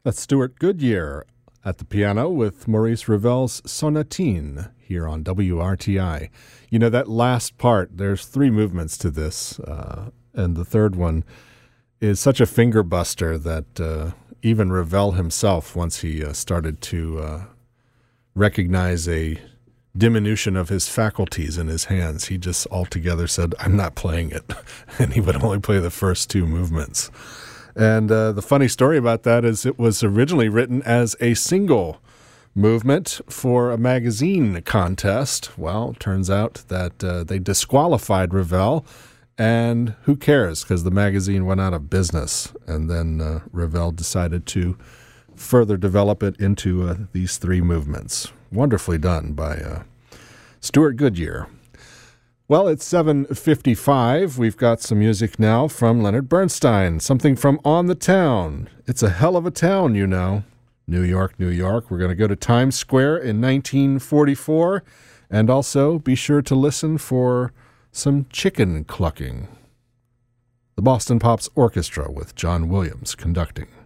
That's Stuart Goodyear at the piano with Maurice Ravel's Sonatine here on WRTI. You know, that last part, there's three movements to this, and the third one is such a finger buster that even Ravel himself, once he started to recognize a diminution of his faculties in his hands, he just altogether said, I'm not playing it. And he would only play the first two movements. And the funny story about that is it was originally written as a single movement for a magazine contest. Well, it turns out that they disqualified Ravel, and who cares, because the magazine went out of business. And then Ravel decided to further develop it into these three movements. Wonderfully done by Stuart Goodyear. Well, it's 7:55. We've got some music now from Leonard Bernstein, something from On the Town. It's a hell of a town, you know. New York, New York. We're going to go to Times Square in 1944, and also be sure to listen for some chicken clucking. The Boston Pops Orchestra with John Williams conducting.